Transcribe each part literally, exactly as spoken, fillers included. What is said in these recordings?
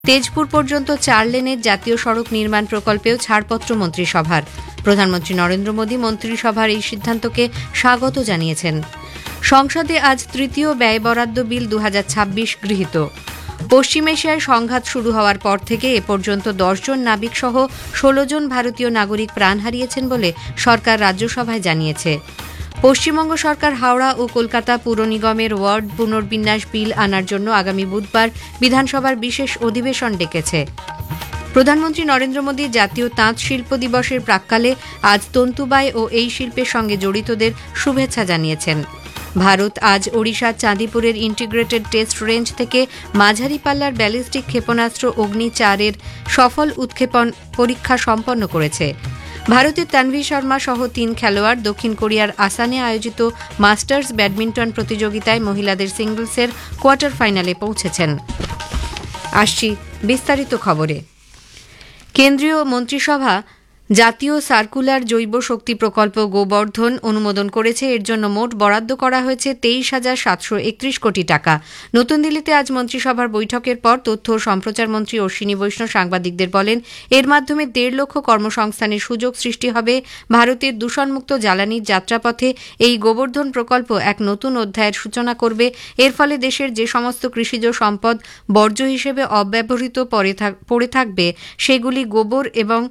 তেজপুর পর্যন্ত চার লেনের জাতীয় সড়ক নির্মাণ প্রকল্পেও ছাড়পত্র মন্ত্রিসভার। প্রধানমন্ত্রী নরেন্দ্র মোদী মন্ত্রিসভার এই সিদ্ধান্তকে স্বাগত জানিয়েছেন। সংসদে আজ তৃতীয় ব্যয় বরাদ্দ বিল দু হাজার ছাব্বিশ গৃহীত। পশ্চিম এশিয়ায় সংঘাত শুরু হওয়ার পর থেকে এ পর্যন্ত দশ জন নাবিক সহ ষোলো জন ভারতীয় নাগরিক প্রাণ হারিয়েছেন বলে সরকার রাজ্যসভায় জানিয়েছে। পশ্চিমবঙ্গ সরকার হাওড়া ও কলকাতা পুর নিগমের ওয়ার্ড পুনর্বিন্যাস বিল আনার জন্য আগামী বুধবার বিধানসভার বিশেষ অধিবেশন ডেকেছে। প্রধানমন্ত্রী নরেন্দ্র মোদী জাতীয় তাঁত শিল্প দিবসের প্রাক্কালে আজ তন্তুবায় ও এই শিল্পের সঙ্গে জড়িতদের শুভেচ্ছা জানিয়েছেন। ভারত আজ ওড়িশার চাঁদিপুরের ইন্টিগ্রেটেড টেস্ট রেঞ্জ থেকে মাঝারি পাল্লার ব্যালিস্টিক ক্ষেপণাস্ত্র অগ্নি চারের সফল উৎক্ষেপণ পরীক্ষা সম্পন্ন করেছে। ভারতের তানভি শর্মা সহ তিন খেলোয়াড় দক্ষিণ কোরিয়ার আসানে আয়োজিত মাস্টার্স ব্যাডমিন্টন প্রতিযোগিতায় মহিলাদের সিঙ্গলসের কোয়ার্টার ফাইনালে পৌঁছেছেন। আসছি বিস্তারিত খবরে। কেন্দ্রীয় মন্ত্রিসভা জাতীয় সার্কুলার জৈব শক্তি প্রকল্প গোবর্ধন অনুমোদন করেছে। এর জন্য মোট বরাদ্দ করা হয়েছে তেইশ হাজার সাতশো একত্রিশ কোটি টাকা। নতুন দিল্লিতে আজ মন্ত্রিসভার বৈঠকের পর তথ্য ও সম্প্রচার মন্ত্রী অশ্বিনী বৈষ্ণব সাংবাদিকদের বলেন, এর মাধ্যমে দেড় লক্ষ কর্মসংস্থানের সুযোগ সৃষ্টি হবে। ভারতের দূষণমুক্ত জ্বালানির যাত্রাপথে এই গোবর্ধন প্রকল্প এক নতুন অধ্যায়ের সূচনা করবে। এর ফলে দেশের যে সমস্ত কৃষিজ সম্পদ বর্জ্য হিসেবে অব্যবহৃত পড়ে থাকবে সেগুলি গোবর এবং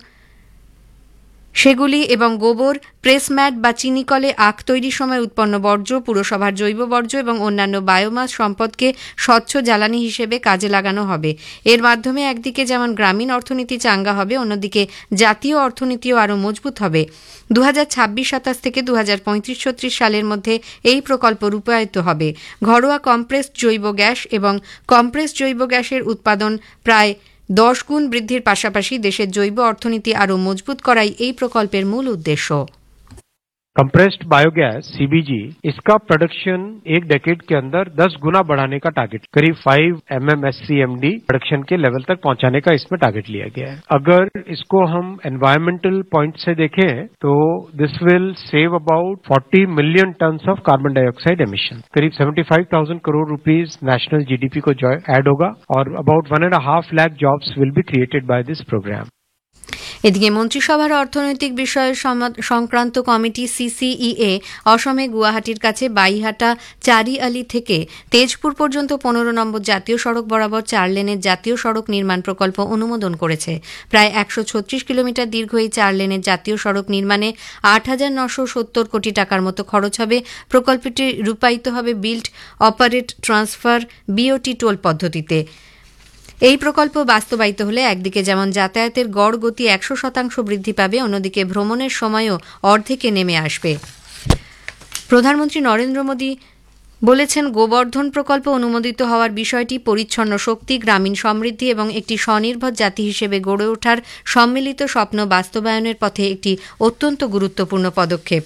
সেগুলি এবং গোবর, প্রেসম্যাট বা চিনিকলে আখ তৈরির সময় উৎপন্ন বর্জ্য, পুরসভার জৈব বর্জ্য এবং অন্যান্য বায়োমাস সম্পদকে স্বচ্ছ জ্বালানি হিসেবে কাজে লাগানো হবে। এর মাধ্যমে একদিকে যেমন গ্রামীণ অর্থনীতি চাঙ্গা হবে, অন্যদিকে জাতীয় অর্থনীতিও আরও মজবুত হবে। দু হাজার ছাব্বিশ সাতাশ থেকে দু হাজার পঁয়ত্রিশ ছত্রিশ সালের মধ্যে এই প্রকল্প রূপায়িত হবে। ঘরোয়া কম্প্রেসড জৈব গ্যাস এবং কম্প্রেসড জৈব গ্যাসের উৎপাদন প্রায় দশ গুণ বৃদ্ধির পাশাপাশি দেশের জৈব অর্থনীতি আরও মজবুত করাই এই প্রকল্পের মূল উদ্দেশ্য। कंप्रेस्ड बायोगैस सीबीजी, इसका प्रोडक्शन एक डेकेड के अंदर दस गुना बढ़ाने का टारगेट, करीब फाइव एमएमएससीएमडी प्रोडक्शन के लेवल तक पहुंचाने का इसमें टारगेट लिया गया है। अगर इसको हम एनवायरमेंटल पॉइंट से देखें तो this will save about forty million tons of carbon dioxide emission, करीब seventy five thousand crore rupees national GDP को ऐड होगा और about one and half lakh jobs will be created by this programme. এদিকে মন্ত্রিসভার অর্থনৈতিক বিষয় সংক্রান্ত কমিটি সিসিইএ অসমে গুয়াহাটির কাছে বাইহাটা চারিআলি থেকে তেজপুর পর্যন্ত পনেরো নম্বর জাতীয় সড়ক বরাবর চার লেনের জাতীয় সড়ক নির্মাণ প্রকল্প অনুমোদন করেছে। প্রায় একশো ছত্রিশ কিলোমিটার দীর্ঘ এই চার লেনের জাতীয় সড়ক নির্মাণে আট হাজার নশো সত্তর কোটি টাকার মতো খরচ হবে। প্রকল্পটি রূপায়িত হবে build, operate, transfer, BOT toll পদ্ধতিতে। এই প্রকল্প বাস্তবায়িত হলে একদিকে যেমন যাতায়াতের গড় গতি একশো শতাংশ বৃদ্ধি পাবে, অন্যদিকে ভ্রমণের সময়ও অর্ধেকে নেমে আসবে। প্রধানমন্ত্রী নরেন্দ্র মোদী বলেছেন, গোবর্ধন প্রকল্প অনুমোদিত হওয়ার বিষয়টি পরিচ্ছন্ন শক্তি, গ্রামীণ সমৃদ্ধি এবং একটি স্বনির্ভর জাতি হিসেবে গড়ে ওঠার সম্মিলিত স্বপ্ন বাস্তবায়নের পথে একটি অত্যন্ত গুরুত্বপূর্ণ পদক্ষেপ।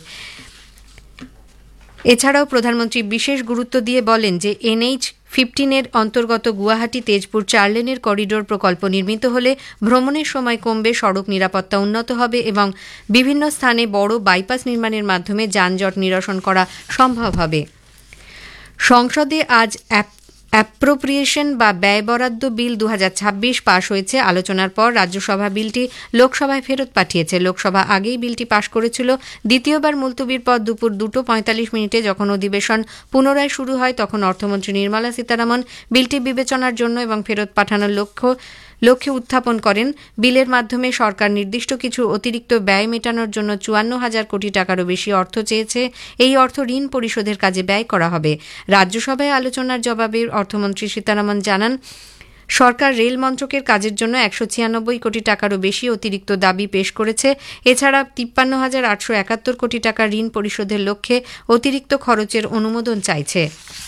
এছাড়াও প্রধানমন্ত্রী বিশেষ গুরুত্ব দিয়ে বলেন যে এনএইচ ফিফটিনের অন্তর্গত গুয়াহাটি তেজপুর চার লেনের করিডোর প্রকল্প নির্মিত হলে ভ্রমণের সময় কমবে, সড়ক নিরাপত্তা উন্নত হবে এবং বিভিন্ন স্থানে বড় বাইপাস নির্মাণের মাধ্যমে যানজট নিরসন করা সম্ভব হবে। সংসদে আজ অ্যাপ্রোপ্রিয়েশন বা ব্যয় বরাদ্দ বিল দু হাজার ছাব্বিশ পাশ হয়েছে। আলোচনার পর রাজ্যসভা বিলটি লোকসভায় ফেরত পাঠিয়েছে। লোকসভা আগেই বিলটি পাশ করেছিল। দ্বিতীয়বার মুলতবির পর দুপুর দুটো পঁয়তাল্লিশ মিনিটে যখন অধিবেশন পুনরায় শুরু হয় তখন অর্থমন্ত্রী নির্মলা সীতারামন বিলটি বিবেচনার জন্য এবং ফেরত পাঠানোর লক্ষ্য লক্ষ্যে উত্থাপন করেন। বিলের মাধ্যমে সরকার নির্দিষ্ট কিছু অতিরিক্ত ব্যয় মেটানোর জন্য চুয়ান্ন হাজার কোটি টাকারও বেশি অর্থ চেয়েছে। এই অর্থ ঋণ পরিশোধের কাজে ব্যয় করা হবে। রাজ্যসভায় আলোচনার জবাবে অর্থমন্ত্রী সীতারামন জানান, সরকার রেল মন্ত্রকের কাজের জন্য একশো ছিয়ানব্বই কোটি টাকারও বেশি অতিরিক্ত দাবি পেশ করেছে। এছাড়া তিপ্পান্ন হাজার আটশো একাত্তর কোটি টাকা ঋণ পরিশোধের লক্ষ্যে অতিরিক্ত খরচের অনুমোদন চাইছে।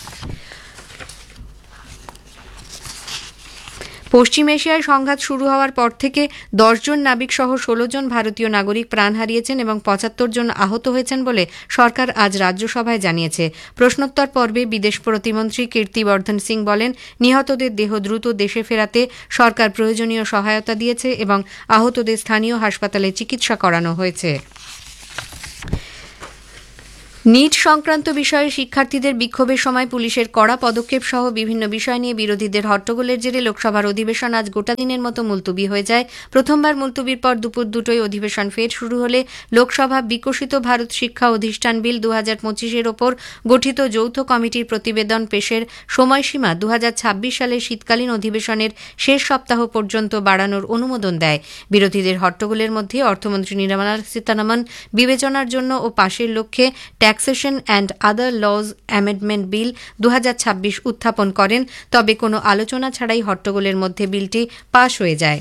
পশ্চিম এশিয়ায় সংঘাত শুরু হওয়ার পর থেকে দশ জন নাবিক সহ ষোলো জন ভারতীয় নাগরিক প্রাণ হারিয়েছেন এবং পঁচাত্তর জন আহত হয়েছেন বলে সরকার আজ রাজ্যসভায় জানিয়েছে। প্রশ্নোত্তর পর্বে বিদেশ প্রতিমন্ত্রী কীর্তিবর্ধন সিং বলেন, নিহতদের দেহ দ্রুত দেশে ফেরাতে সরকার প্রয়োজনীয় সহায়তা দিয়েছে এবং আহতদের স্থানীয় হাসপাতালে চিকিৎসা করানো হয়েছে। নিট সংক্রান্ত বিষয়ে শিক্ষার্থীদের বিক্ষোভের সময় পুলিশের কড়া পদক্ষেপ সহ বিভিন্ন বিষয় নিয়ে বিরোধীদের হট্টগোলের জেরে লোকসভার অধিবেশন আজ গোটা দিনের মতো মুলতুবি হয়ে যায়। প্রথমবার মুলতুবির পর দুপুর দুটোয় অধিবেশন ফের শুরু হলে লোকসভা বিকশিত ভারত শিক্ষা অধিষ্ঠান বিল দু হাজার পঁচিশের ওপর গঠিত যৌথ কমিটির প্রতিবেদন পেশের সময়সীমা দু হাজার ছাব্বিশ সালের শীতকালীন অধিবেশনের শেষ সপ্তাহ পর্যন্ত বাড়ানোর অনুমোদন দেয়। বিরোধীদের হট্টগোলের মধ্যে অর্থমন্ত্রী নির্মলা সীতারামন বিবেচনার জন্য ও পাশের লক্ষ্যে taxation and other lodge amendment bill দু হাজার ছাব্বিশ উত্থাপন করেন, তবে কোনো আলোচনা ছাড়াই হট্টগোলের মধ্যে বিলটি পাশ হয়ে যায়।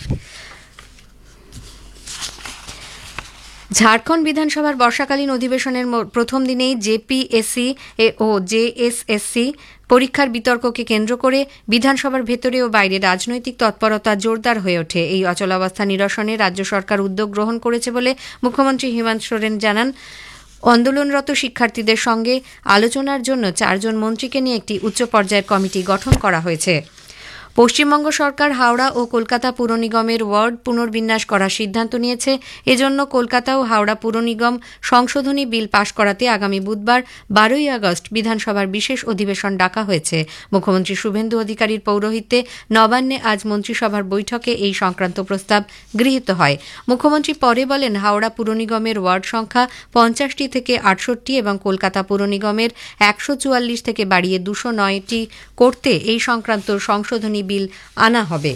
ঝাড়খণ্ড বিধানসভার বর্ষাকালীন অধিবেশনের প্রথম দিনেই জেপিএসসি ও জেএসএসসি পরীক্ষার বিতর্ককে কেন্দ্র করে বিধানসভার ভেতরে ও বাইরে রাজনৈতিক তৎপরতা জোরদার হয়ে ওঠে। এই অচলাবস্থা নিরসনে রাজ্য সরকার উদ্যোগ গ্রহণ করেছে বলে মুখ্যমন্ত্রী হেমন্ত সোরেন জানান। আন্দোলনরত শিক্ষার্থীদের সঙ্গে আলোচনার জন্য চারজন মন্ত্রীকে নিয়ে একটি উচ্চ পর্যায়ের কমিটি গঠন করা হয়েছে। পশ্চিমবঙ্গ সরকার হাওড়া ও কলকাতা পুর নিগমের ওয়ার্ড পুনর্বিন্যাস করার সিদ্ধান্ত নিয়েছে। এজন্য কলকাতা ও হাওড়া পুর নিগম সংশোধনী বিল পাশ করাতে আগামী বুধবার বারোই আগস্ট বিধানসভার বিশেষ অধিবেশন ডাকা হয়েছে। মুখ্যমন্ত্রী শুভেন্দু অধিকারীর পৌরোহিত্যে নবান্নে আজ মন্ত্রিসভার বৈঠকে এই সংক্রান্ত প্রস্তাব গৃহীত হয়। মুখ্যমন্ত্রী পরে বলেন, হাওড়া পুর নিগমের ওয়ার্ড সংখ্যা পঞ্চাশটি থেকে আটষট্টি এবং কলকাতা পুর নিগমের একশো চুয়াল্লিশ থেকে বাড়িয়ে দুশো নয়টি করতে এই সংক্রান্ত সংশোধনী বিল আনা হবে।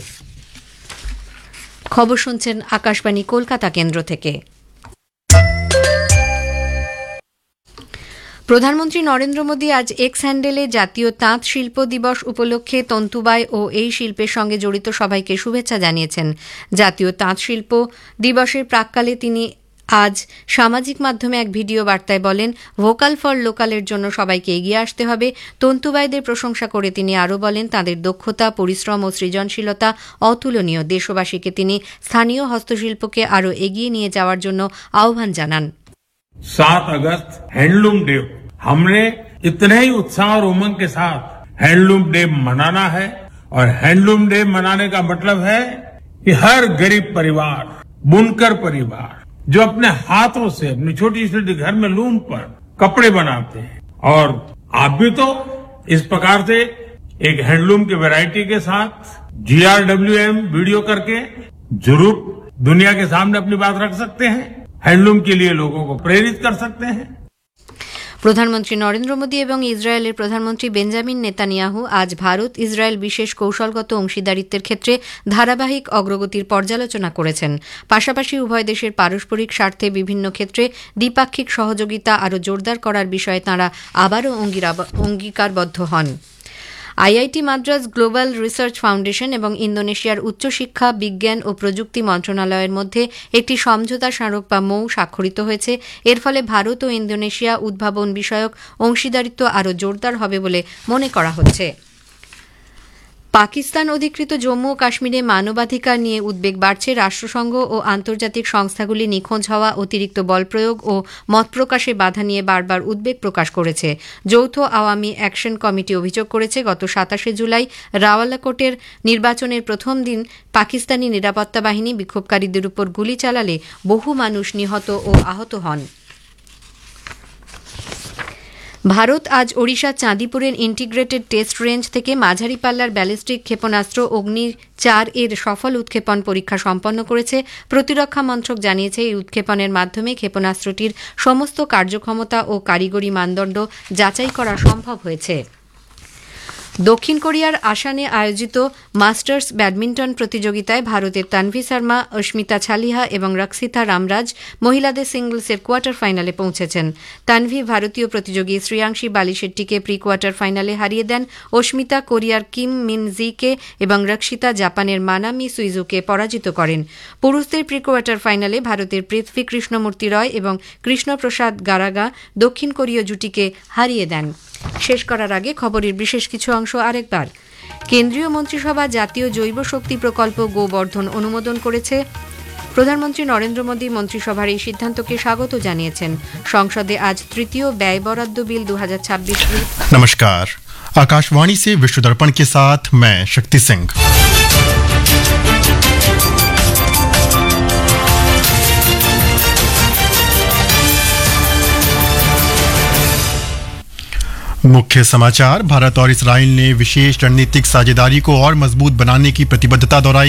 খবর শুনছেন আকাশবাণী কলকাতা কেন্দ্র থেকে। প্রধানমন্ত্রী নরেন্দ্র মোদী আজ এক্স হ্যান্ডেলে জাতীয় তাঁত শিল্প দিবস উপলক্ষে তন্তুবায় ও এই শিল্পের সঙ্গে জড়িত সবাইকে শুভেচ্ছা জানিয়েছেন। জাতীয় তাঁত শিল্প দিবসের প্রাক্কালে তিনি আজ সামাজিক মাধ্যমে এক ভিডিও বার্তায় বলেন, ভোকাল ফর লোকালের জন্য সবাইকে এগিয়ে আসতে হবে। তন্তুবায়দের প্রশংসা করে তিনি আরও বলেন, তাঁদের দক্ষতা, পরিশ্রম ও সৃজনশীলতা অতুলনীয়। দেশবাসীকে তিনি স্থানীয় হস্তশিল্পকে আরও এগিয়ে নিয়ে যাওয়ার জন্য আহ্বান জানান। सात अगस्त हैंडलूम डे, हमने इतने ही उत्साह और उमंग के साथ हैंडलूम डे मनाना है और हैंडलूम डे मनाने का मतलब है कि हर गरीब परिवार, बुनकर परिवार जो अपने हाथों से अपनी छोटी छोटी घर में लूम पर कपड़े बनाते हैं, और आप भी तो इस प्रकार से एक हैंडलूम की वैरायटी के साथ जी आर डब्ल्यू एम वीडियो करके जरूर दुनिया के सामने अपनी बात रख सकते हैं, हैंडलूम के लिए लोगों को प्रेरित कर सकते हैं। প্রধানমন্ত্রী নরেন্দ্র মোদী এবং ইসরায়েলের প্রধানমন্ত্রী বেঞ্জামিন নেতানিয়াহু আজ ভারত ইসরায়েল বিশেষ কৌশলগত অংশীদারিত্বের ক্ষেত্রে ধারাবাহিক অগ্রগতির পর্যালোচনা করেছেন। পাশাপাশি উভয় দেশের পারস্পরিক স্বার্থে বিভিন্ন ক্ষেত্রে দ্বিপাক্ষিক সহযোগিতা আরও জোরদার করার বিষয়ে তাঁরা আবারও অঙ্গীকারবদ্ধ হন। IIT Madras global research foundation এবং ইন্দোনেশিয়ার উচ্চশিক্ষা, বিজ্ঞান ও প্রযুক্তি মন্ত্রণালয়ের মধ্যে একটি সমঝোতা স্মারক বা মৌ স্বাক্ষরিত হয়েছে। এর ফলে ভারত ও ইন্দোনেশিয়া উদ্ভাবন বিষয়ক অংশীদারিত্ব আরও জোরদার হবে বলে মনে করা হচ্ছে। পাকিস্তান অধিকৃত জম্মু ও কাশ্মীরে মানবাধিকার নিয়ে উদ্বেগ বাড়ছে। রাষ্ট্রসংঘ ও আন্তর্জাতিক সংস্থাগুলি নিখোঁজ হওয়া, অতিরিক্ত বল প্রয়োগ ও মত প্রকাশে বাধা নিয়ে বারবার উদ্বেগ প্রকাশ করেছে। যৌথ আওয়ামী অ্যাকশন কমিটি অভিযোগ করেছে, গত সাতাশে জুলাই রাওয়ালাকোটের নির্বাচনের প্রথম দিন পাকিস্তানি নিরাপত্তা বাহিনী বিক্ষোভকারীদের উপর গুলি চালালে বহু মানুষ নিহত ও আহত হন। ভারত আজ ওড়িশার চাঁদিপুরের ইন্টিগ্রেটেড টেস্ট রেঞ্জ থেকে মাঝারি পাল্লার ব্যালিস্টিক ক্ষেপণাস্ত্র অগ্নি চার এর সফল উৎক্ষেপণ পরীক্ষা সম্পন্ন করেছে। প্রতিরক্ষা মন্ত্রক জানিয়েছে, এই উৎক্ষেপণের মাধ্যমে ক্ষেপণাস্ত্রটির সমস্ত কার্যক্ষমতা ও কারিগরি মানদণ্ড যাচাই করা সম্ভব হয়েছে। দক্ষিণ কোরিয়ার আসানে আয়োজিত মাস্টার্স ব্যাডমিন্টন প্রতিযোগিতায় ভারতের তানভি শর্মা, অস্মিতা ছালিহা এবং রক্ষিতা রামরাজ মহিলাদের সিঙ্গলসের কোয়ার্টার ফাইনালে পৌঁছেছেন। তানভি ভারতীয় প্রতিযোগী শ্রেয়াংশী বালিশেট্টিকে প্রি কোয়ার্টার ফাইনালে হারিয়ে দেন। অস্মিতা কোরিয়ার কিম মিন জিকে এবং রক্ষিতা জাপানের মানামি সুইজুকে পরাজিত করেন। পুরুষদের প্রি কোয়ার্টার ফাইনালে ভারতের পৃথ্বী কৃষ্ণমূর্তি রয় এবং কৃষ্ণপ্রসাদ গারাগা দক্ষিণ কোরীয় জুটিকে হারিয়ে দেন। শেষ করার আগে খবরের বিশেষ কিছু অংশ আরেকবার। কেন্দ্রীয় মন্ত্রিসভা জাতীয় জৈব শক্তি প্রকল্প গোবর্ধন অনুমোদন করেছে। প্রধানমন্ত্রী নরেন্দ্র মোদী মন্ত্রিসভার এই সিদ্ধান্তকে স্বাগত জানিয়েছেন। সংসদে আজ তৃতীয় ব্যয় বরাদ্দ বিল दो हज़ार छब्बीस। नमस्कार, आकाशवाणी से विश्व दर्पण के साथ मैं शक्ति सिंह। मुख्य समाचार। भारत और इसराइल ने विशेष रणनीतिक साझेदारी को और मजबूत बनाने की प्रतिबद्धता दोहराई।